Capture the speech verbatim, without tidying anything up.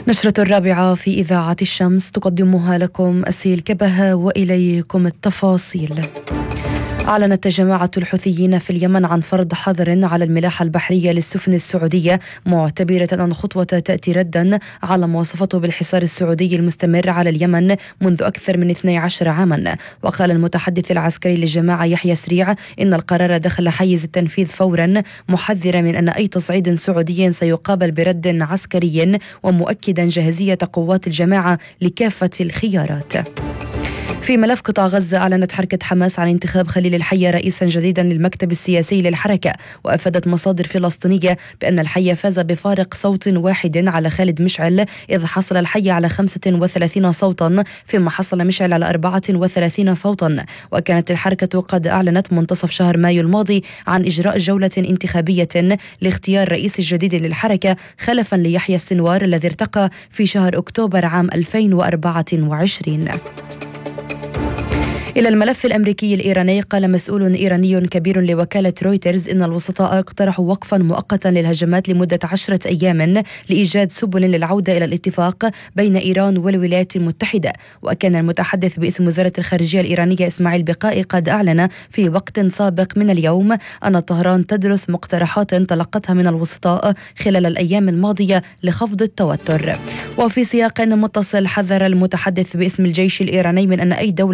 نشرة الرابعة في إذاعة الشمس تقدمها لكم أسيل كبهة، وإليكم التفاصيل. أعلنت جماعة الحوثيين في اليمن عن فرض حظر على الملاحة البحرية للسفن السعودية، معتبرة أن الخطوة تأتي ردا على ما وصفته بالحصار السعودي المستمر على اليمن منذ أكثر من اثني عشر عاما. وقال المتحدث العسكري للجماعة يحيى سريع إن القرار دخل حيز التنفيذ فورا، محذرا من أن أي تصعيد سعودي سيقابل برد عسكري، ومؤكدا جاهزية قوات الجماعة لكافة الخيارات. في ملف قطاع غزة، أعلنت حركة حماس عن انتخاب خليل الحية رئيسا جديدا للمكتب السياسي للحركة. وأفادت مصادر فلسطينية بأن الحية فاز بفارق صوت واحد على خالد مشعل، إذ حصل الحية على خمسة وثلاثين صوتا فيما حصل مشعل على أربعة وثلاثين صوتا. وكانت الحركة قد أعلنت منتصف شهر مايو الماضي عن إجراء جولة انتخابية لاختيار رئيس جديد للحركة خلفا ليحيى السنوار الذي ارتقى في شهر أكتوبر عام ألفين وأربعة وعشرين. إلى الملف الأمريكي الإيراني، قال مسؤول إيراني كبير لوكالة رويترز إن الوسطاء اقترحوا وقفا مؤقتا للهجمات لمدة عشرة أيام لإيجاد سبل للعودة إلى الاتفاق بين إيران والولايات المتحدة. وكان المتحدث باسم وزارة الخارجية الإيرانية إسماعيل بقائي قد أعلن في وقت سابق من اليوم أن طهران تدرس مقترحات تلقتها من الوسطاء خلال الأيام الماضية لخفض التوتر. وفي سياق متصل، حذر المتحدث باسم الجيش الإيراني من أن أي دولة